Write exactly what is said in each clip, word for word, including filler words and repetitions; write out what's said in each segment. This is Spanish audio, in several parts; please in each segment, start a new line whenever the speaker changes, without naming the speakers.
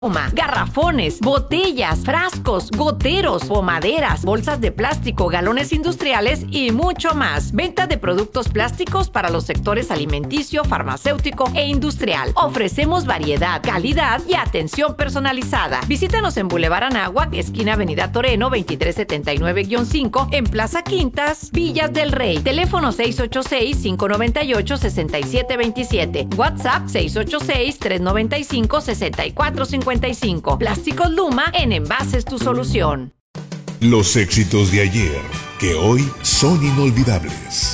Luma, garrafones, botellas, frascos, goteros, pomaderas, bolsas de plástico, galones industriales y mucho más. Venta de productos plásticos para los sectores alimenticio, farmacéutico e industrial. Ofrecemos variedad, calidad y atención personalizada. Visítanos en Boulevard Anáhuac, esquina Avenida Toreno, veintitrés setenta y nueve guión cinco, en Plaza Quintas, Villas del Rey. Teléfono seis ocho seis, cinco nueve ocho, seis siete dos siete. WhatsApp seis ocho seis, tres nueve cinco, seis cuatro cinco cinco. Plásticos Luma, en envases tu solución.
Los éxitos de ayer, que hoy son inolvidables.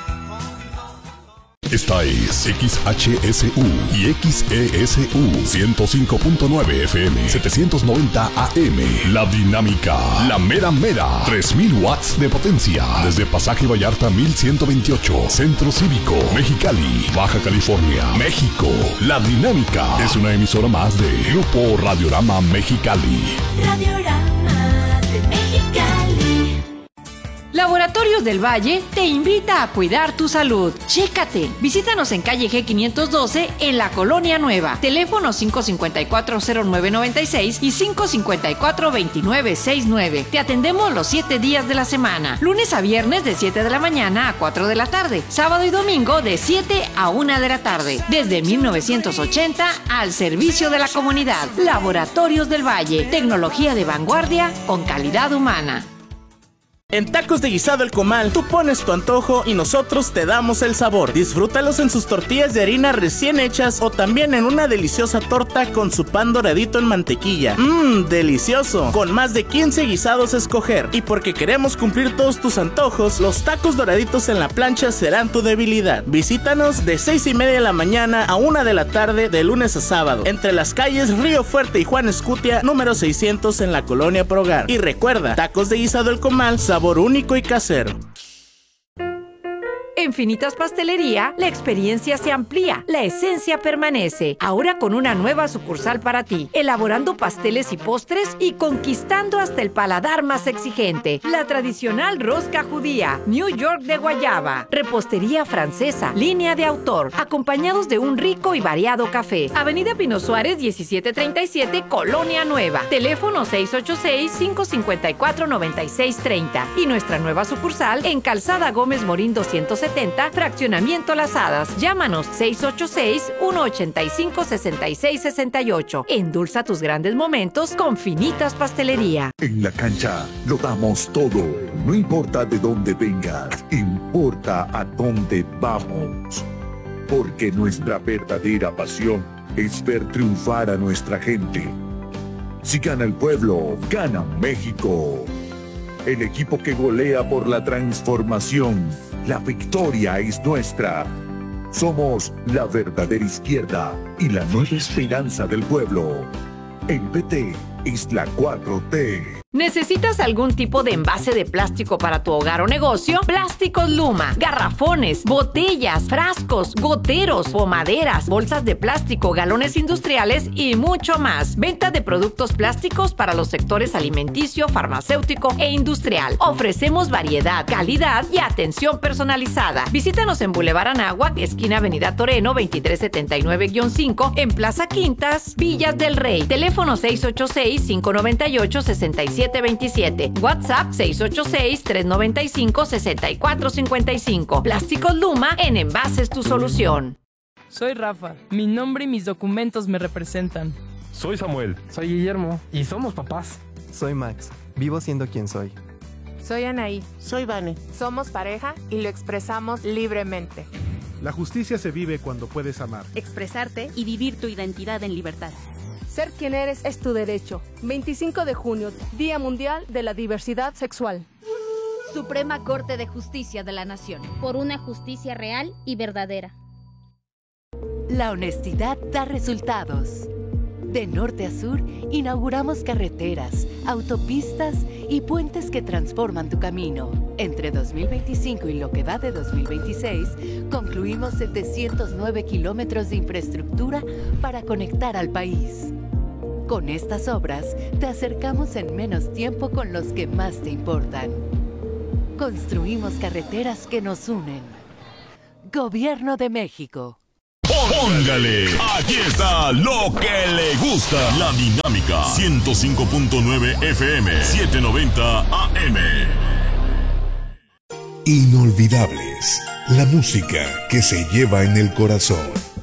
Esta es X H S U y X E S U ciento cinco punto nueve F M, setecientos noventa A M. La Dinámica, la mera mera, tres mil watts de potencia. Desde Pasaje Vallarta mil ciento veintiocho, Centro Cívico, Mexicali, Baja California, México. La Dinámica es una emisora más de Grupo Radiorama Mexicali.
Radiorama de Mexicali. Laboratorios del Valle te invita a cuidar tu salud. Chécate. Visítanos en calle G quinientos doce en la Colonia Nueva. Teléfono cinco cinco cuatro, cero nueve nueve seis y cinco cinco cuatro, dos nueve seis nueve. Te atendemos los siete días de la semana. Lunes a viernes de siete de la mañana a cuatro de la tarde. Sábado y domingo de siete a una de la tarde. Desde mil novecientos ochenta al servicio de la comunidad. Laboratorios del Valle. Tecnología de vanguardia con calidad humana.
En Tacos de Guisado El Comal, tú pones tu antojo y nosotros te damos el sabor. Disfrútalos en sus tortillas de harina recién hechas o también en una deliciosa torta con su pan doradito en mantequilla. Mmm, delicioso. Con más de quince guisados a escoger. Y porque queremos cumplir todos tus antojos, los tacos doraditos en la plancha serán tu debilidad. Visítanos de seis y media de la mañana a una de la tarde de lunes a sábado. Entre las calles Río Fuerte y Juan Escutia, número seiscientos en la Colonia Progar. Y recuerda, Tacos de Guisado El Comal, sabor único y casero.
En Finitas Pastelería, la experiencia se amplía, la esencia permanece. Ahora con una nueva sucursal para ti, elaborando pasteles y postres y conquistando hasta el paladar más exigente. La tradicional rosca judía, New York de guayaba, repostería francesa, línea de autor, acompañados de un rico y variado café. Avenida Pino Suárez, diecisiete treinta y siete, Colonia Nueva. Teléfono seis ocho seis, cinco cinco cuatro, nueve seis tres cero. Y nuestra nueva sucursal en Calzada Gómez Morín doscientos setenta, Fraccionamiento Las Hadas. Llámanos seis ocho seis, uno ocho cinco, seis seis seis ocho. Endulza tus grandes momentos con Finitas Pastelería.
En la cancha lo damos todo. No importa de dónde vengas, importa a dónde vamos. Porque nuestra verdadera pasión es ver triunfar a nuestra gente. Si gana el pueblo, gana México. El equipo que golea por la transformación. La victoria es nuestra. Somos la verdadera izquierda y la nueva esperanza del pueblo. El P T es la cuatro T.
¿Necesitas algún tipo de envase de plástico para tu hogar o negocio? Plásticos Luma, garrafones, botellas, frascos, goteros, pomaderas, bolsas de plástico, galones industriales y mucho más. Venta de productos plásticos para los sectores alimenticio, farmacéutico e industrial. Ofrecemos variedad, calidad y atención personalizada. Visítanos en Boulevard Anáhuac, esquina Avenida Toreno, veintitrés setenta y nueve guión cinco, en Plaza Quintas, Villas del Rey. Teléfono seis ocho seis, cinco nueve ocho, seis siete dos siete. WhatsApp seis ocho seis, tres nueve cinco, seis cuatro cinco cinco. Plásticos Luma, en envases tu solución.
Soy Rafa. Mi nombre y mis documentos me representan.
Soy Samuel.
Soy Guillermo. Y somos papás.
Soy Max. Vivo siendo quien soy.
Soy Anaí.
Soy Vane.
Somos pareja y lo expresamos libremente.
La justicia se vive cuando puedes amar,
expresarte y vivir tu identidad en libertad.
Ser quien eres es tu derecho. veinticinco de junio, Día Mundial de la Diversidad Sexual.
Suprema Corte de Justicia de la Nación.
Por una justicia real y verdadera.
La honestidad da resultados. De norte a sur, inauguramos carreteras, autopistas y puentes que transforman tu camino. Entre dos mil veinticinco y lo que va de dos mil veintiséis, concluimos setecientos nueve kilómetros de infraestructura para conectar al país. Con estas obras, te acercamos en menos tiempo con los que más te importan. Construimos carreteras que nos unen. Gobierno de México.
Póngale, aquí está lo que le gusta. La Dinámica ciento cinco punto nueve F M, setecientos noventa A M.
Inolvidables, la música que se lleva en el corazón.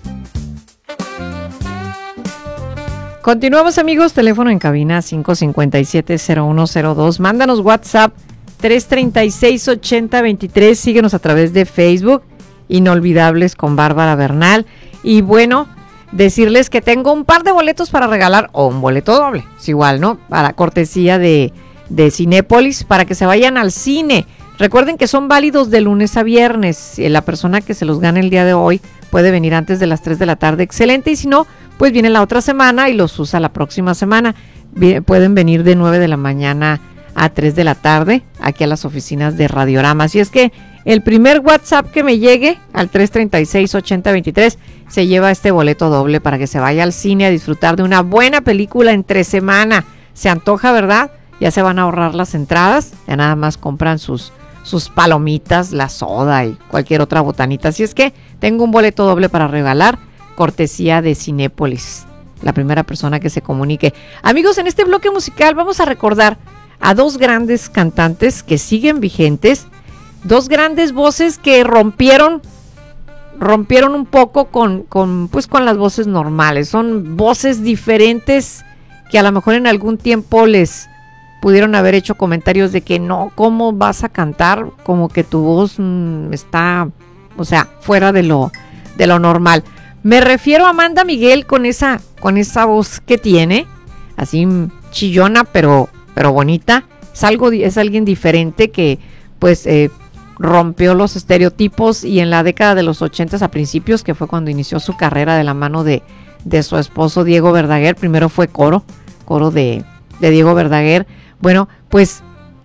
Continuamos, amigos, teléfono en cabina cinco cinco siete, cero uno cero dos. Mándanos WhatsApp tres treinta y seis, ochenta veintitrés. Síguenos a través de Facebook, Inolvidables con Bárbara Bernal. Y bueno, decirles que tengo un par de boletos para regalar, o un boleto doble, es igual, ¿no? Para cortesía de, de Cinépolis, para que se vayan al cine. Recuerden que son válidos de lunes a viernes. La persona que se los gane el día de hoy puede venir antes de las tres de la tarde, excelente. Y si no, pues viene la otra semana y los usa la próxima semana. Pueden venir de nueve de la mañana a tres de la tarde aquí a las oficinas de Radiorama. Así es que el primer WhatsApp que me llegue al tres treinta y seis, ochenta veintitrés se lleva este boleto doble para que se vaya al cine a disfrutar de una buena película entre semana. Se antoja, ¿verdad? Ya se van a ahorrar las entradas, ya nada más compran sus, sus palomitas, la soda y cualquier otra botanita. Así es que tengo un boleto doble para regalar, cortesía de Cinépolis, la primera persona que se comunique. Amigos, en este bloque musical vamos a recordar a dos grandes cantantes que siguen vigentes, dos grandes voces que rompieron rompieron un poco con, con, pues con las voces normales. Son voces diferentes que a lo mejor en algún tiempo les pudieron haber hecho comentarios de que no, ¿cómo vas a cantar? Como que tu voz mmm, está, o sea, fuera de lo, de lo normal. Me refiero a Amanda Miguel con esa, con esa voz que tiene, así chillona, pero, pero bonita. Es algo, es alguien diferente que, pues, eh, rompió los estereotipos, y en la década de los ochentas a principios, que fue cuando inició su carrera de la mano de, de su esposo Diego Verdaguer, primero fue coro, coro de, de Diego Verdaguer, bueno, pues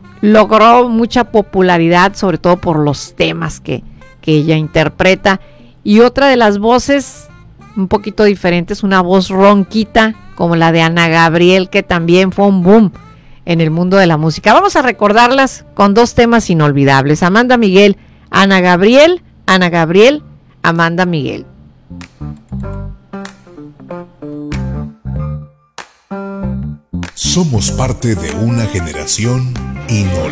logró mucha popularidad, sobre todo por los temas que, que ella interpreta. Y otra de las voces un poquito diferentes, una voz ronquita como la de Ana Gabriel, que también fue un boom en el mundo de la música. Vamos a recordarlas con dos temas inolvidables: Amanda Miguel, Ana Gabriel, Ana Gabriel, Amanda Miguel.
Somos parte de una generación inolvidable.